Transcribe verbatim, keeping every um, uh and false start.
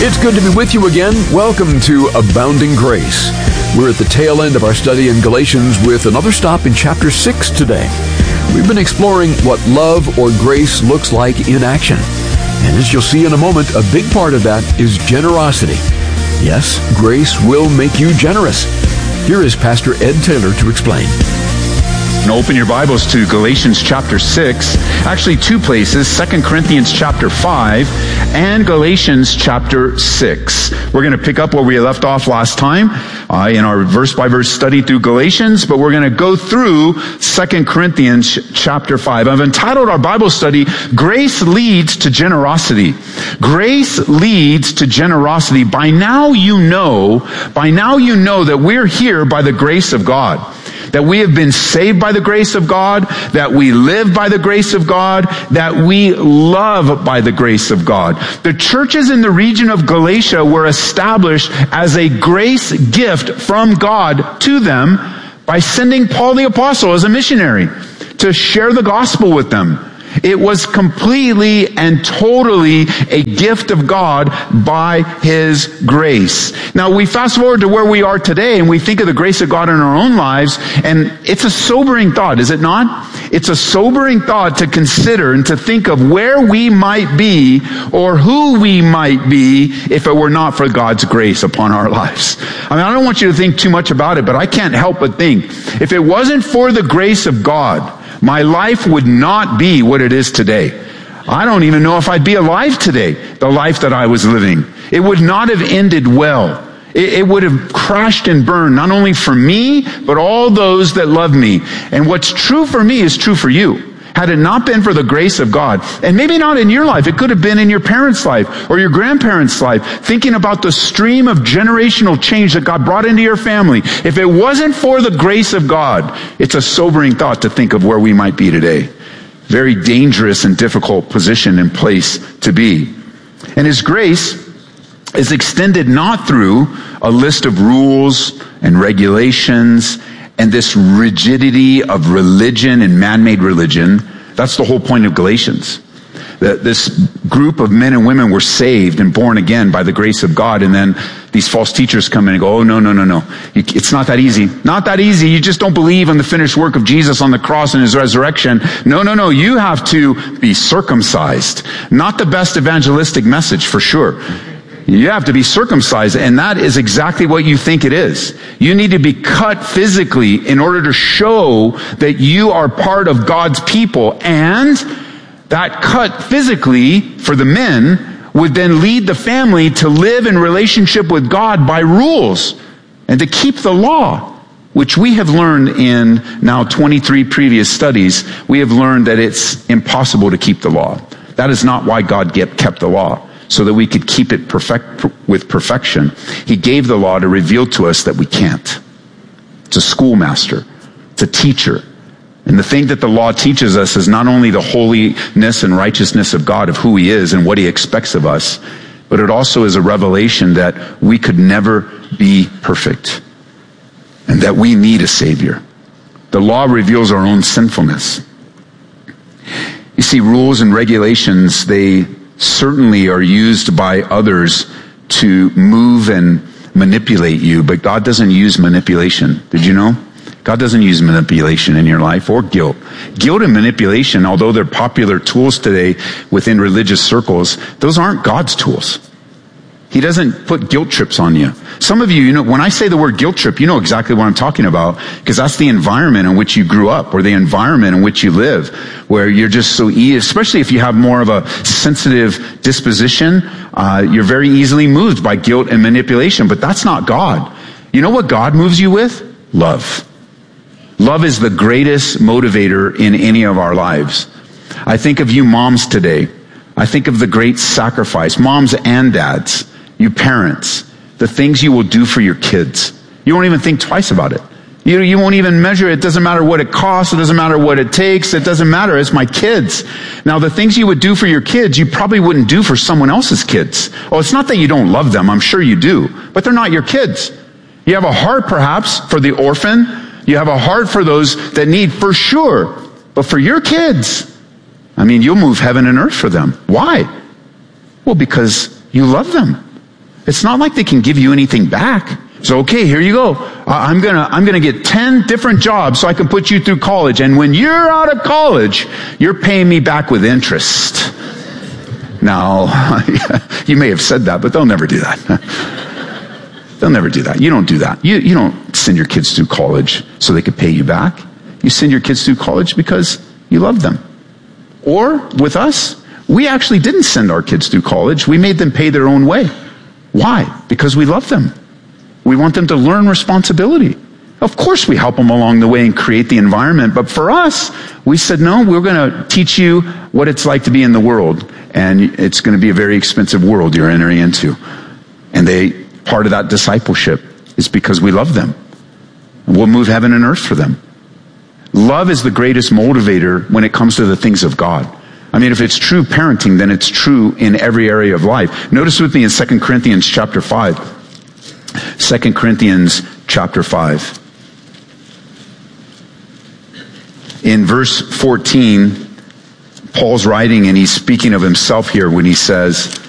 It's good to be with you again. Welcome to Abounding Grace. We're at the tail end of our study in Galatians with another stop in chapter six today. We've been exploring what love or grace looks like in action. And as you'll see in a moment, a big part of that is generosity. Yes, grace will make you generous. Here is Pastor Ed Taylor to explain. Now open your Bibles to Galatians chapter six, actually two places, Second Corinthians chapter five and Galatians chapter six. We're going to pick up where we left off last time uh, in our verse-by-verse study through Galatians, but we're going to go through Second Corinthians chapter five. I've entitled our Bible study, Grace Leads to Generosity. Grace leads to generosity. By now you know, by now you know that we're here by the grace of God. That we have been saved by the grace of God, that we live by the grace of God, that we love by the grace of God. The churches in the region of Galatia were established as a grace gift from God to them by sending Paul the Apostle as a missionary to share the gospel with them. It was completely and totally a gift of God by His grace. Now we fast forward to where we are today and we think of the grace of God in our own lives, and it's a sobering thought, is it not? It's a sobering thought to consider and to think of where we might be or who we might be if it were not for God's grace upon our lives. I mean, I don't want you to think too much about it, but I can't help but think, if it wasn't for the grace of God, my life would not be what it is today. I don't even know if I'd be alive today, the life that I was living. It would not have ended well. It, it would have crashed and burned, not only for me, but all those that love me. And what's true for me is true for you. Had it not been for the grace of God, and maybe not in your life, it could have been in your parents' life or your grandparents' life, thinking about the stream of generational change that God brought into your family. If it wasn't for the grace of God, it's a sobering thought to think of where we might be today. Very dangerous and difficult position and place to be. And His grace is extended not through a list of rules and regulations and this rigidity of religion and man-made religion. That's the whole point of Galatians. That this group of men and women were saved and born again by the grace of God, and then these false teachers come in and go, oh, no, no, no, no. It's not that easy. Not that easy. You just don't believe in the finished work of Jesus on the cross and His resurrection. No, no, no. You have to be circumcised. Not the best evangelistic message, for sure. You have to be circumcised, and that is exactly what you think it is. You need to be cut physically in order to show that you are part of God's people, and that cut physically for the men would then lead the family to live in relationship with God by rules and to keep the law, which we have learned in now twenty-three previous studies. We have learned that it's impossible to keep the law. That is not why God kept the law, so that we could keep it perfect with perfection. He gave the law to reveal to us that we can't. It's a schoolmaster. It's a teacher. And the thing that the law teaches us is not only the holiness and righteousness of God, of who He is and what He expects of us, but it also is a revelation that we could never be perfect and that we need a Savior. The law reveals our own sinfulness. You see, rules and regulations, they certainly are used by others to move and manipulate you, but God doesn't use manipulation. Did you know? God doesn't use manipulation in your life or guilt. Guilt and manipulation, although they're popular tools today within religious circles, those aren't God's tools. He doesn't put guilt trips on you. Some of you, you know, when I say the word guilt trip, you know exactly what I'm talking about, because that's the environment in which you grew up, or the environment in which you live, where you're just so easy, especially if you have more of a sensitive disposition, uh, you're very easily moved by guilt and manipulation, but that's not God. You know what God moves you with? Love. Love is the greatest motivator in any of our lives. I think of you moms today. I think of the great sacrifice, moms and dads, you parents, the things you will do for your kids. You won't even think twice about it. You, you won't even measure it. It doesn't matter what it costs. It doesn't matter what it takes. It doesn't matter. It's my kids. Now, the things you would do for your kids, you probably wouldn't do for someone else's kids. Oh, it's not that you don't love them. I'm sure you do. But they're not your kids. You have a heart, perhaps, for the orphan. You have a heart for those that need, for sure. But for your kids, I mean, you'll move heaven and earth for them. Why? Well, because you love them. It's not like they can give you anything back. So, okay, here you go. I'm gonna, I'm gonna get ten different jobs so I can put you through college. And when you're out of college, you're paying me back with interest. Now, you may have said that, but they'll never do that. They'll never do that. You don't do that. You, you don't send your kids through college so they could pay you back. You send your kids through college because you love them. Or, with us, we actually didn't send our kids through college. We made them pay their own way. Why? Because we love them. We want them to learn responsibility. Of course we help them along the way and create the environment, but for us, we said, no, we're going to teach you what it's like to be in the world, and it's going to be a very expensive world you're entering into. And they, part of that discipleship is because we love them. We'll move heaven and earth for them. Love is the greatest motivator when it comes to the things of God. I mean, if it's true parenting, then it's true in every area of life. Notice with me in Second Corinthians chapter five. Second Corinthians chapter five. In verse fourteen, Paul's writing and he's speaking of himself here when he says,